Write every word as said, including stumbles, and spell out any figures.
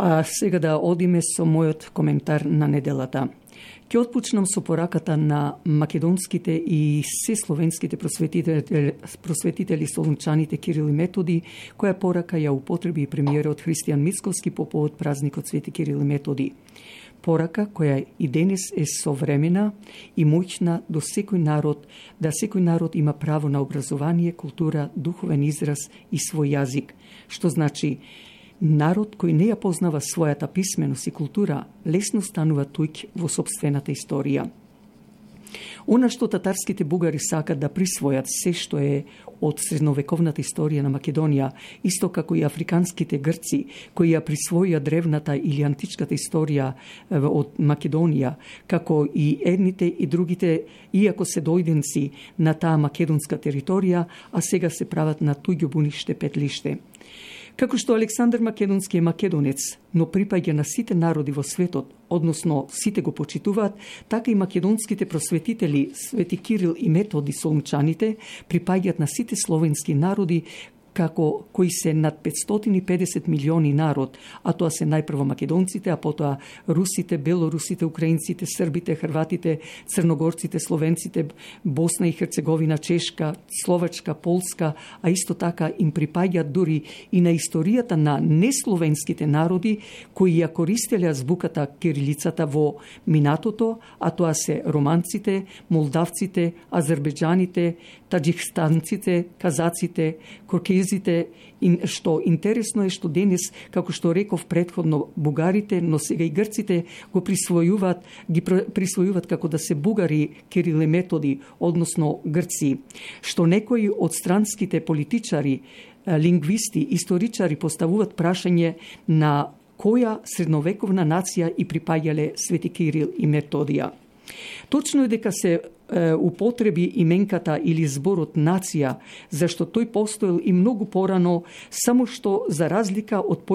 А сега да одиме со мојот коментар на неделата. Ќе отпочнам со пораката на македонските и се словенските просветители, просветители солунчаните Кирил и Методи, која порака ја употреби и премиерот Христијан Мицковски по повод празникот Свети Кирил и Методи. Порака која и денес е современа и моќна до секој народ, да секој народ има право на образование, култура, духовен израз и свој јазик, што значи народ кој не ја познава својата писменост и култура, лесно станува туѓ во сопствената историја. Она што татарските бугари сакат да присвојат се што е од средновековната историја на Македонија, исто како и африканските грци, кои ја присвоија древната или античката историја од Македонија, како и едните и другите, иако се дојденци на таа македонска територија, а сега се прават на туѓо буниште петлиште. Како што Александар Македонски е македонец, но припаѓа на сите народи во светот, односно сите го почитуваат, така и македонските просветители Свети Кирил и Методи солунчаните припаѓаат на сите словенски народи, како кои се над петстотини и педесет милиони народ, а тоа се најпрво македонците, а потоа русите, белорусите, украинците, србите, хрватите, црногорците, словенците, Босна и Херцеговина, Чешка, Словачка, Полска, а исто така им припаѓаат дури и на историјата на несловенските народи кои ја користеле азбуката кирилицата во минатото, а тоа се романците, молдавците, азербеџаните, таџикстанците, казаците, коркезите, што интересно е што денес, како што реков предходно, бугарите, но сега и грците го присвојуваат, ги присвојуваат како да се бугари Кирил и Методи, односно грци, што некои од странските политичари, лингвисти, историчари поставуваат прашање на која средновековна нација и припаѓале Свети Кирил и Методија. Точно е дека се е, употреби именката или зборот нација, зашто тој постоел и многу порано, само што за разлика од